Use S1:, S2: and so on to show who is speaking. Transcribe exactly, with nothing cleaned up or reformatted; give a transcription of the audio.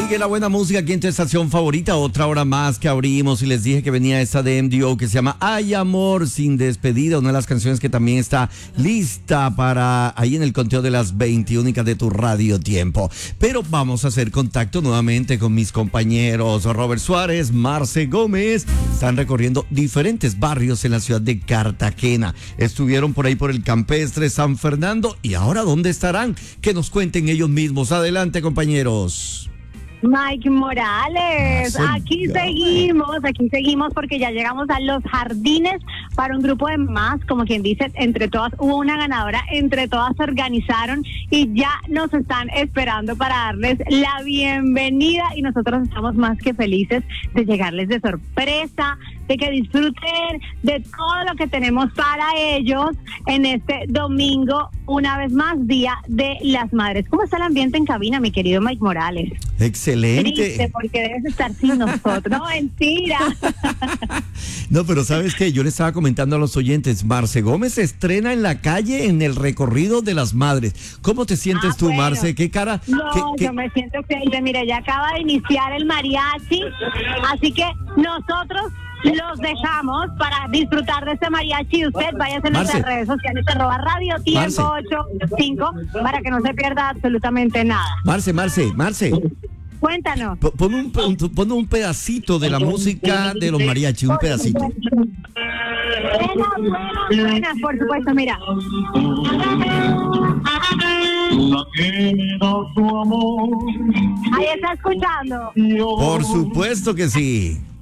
S1: Sigue la buena música aquí en tu estación favorita. Otra hora más que abrimos y les dije que venía esta de M D O que se llama Ay Amor Sin Despedida, una de las canciones que también está lista para ahí en el conteo de las veinte únicas de tu Radio Tiempo. Pero vamos a hacer contacto nuevamente con mis compañeros Robert Suárez, Marce Gómez. Están recorriendo diferentes barrios en la ciudad de Cartagena. Estuvieron por ahí por el Campestre, San Fernando, y ahora ¿dónde estarán? Que nos cuenten ellos mismos. Adelante, compañeros.
S2: Mike Morales, aquí seguimos, aquí seguimos porque ya llegamos a Los Jardines para un grupo de más, como quien dice, entre todas, hubo una ganadora, entre todas se organizaron y ya nos están esperando para darles la bienvenida y nosotros estamos más que felices de llegarles de sorpresa, de que disfruten de todo lo que tenemos para ellos en este domingo, una vez más, Día de las Madres. ¿Cómo está el ambiente en cabina, mi querido Mike Morales?
S1: Excelente.
S2: Triste porque debes estar sin nosotros. No, mentira.
S1: No, pero ¿sabes qué? Yo le estaba comentando a los oyentes, Marce Gómez se estrena en la calle en el recorrido de las madres. ¿Cómo te sientes ah, tú, bueno. Marce? ¿Qué cara?
S2: No,
S1: qué,
S2: yo
S1: qué...
S2: me siento excelente. Mire, ya acaba de iniciar el mariachi, así que nosotros los dejamos para disfrutar de este mariachi. Usted vaya a nuestras redes sociales, arroba Radio Tiempo ochenta y cinco, para que no se pierda absolutamente nada.
S1: Marce, Marce, Marce.
S2: Cuéntanos.
S1: P- pon, un, pon un pedacito de la música de los mariachis, un pedacito.
S2: Buenas, buenas, buenas, por supuesto, mira. Ahí está escuchando.
S1: Por supuesto que sí.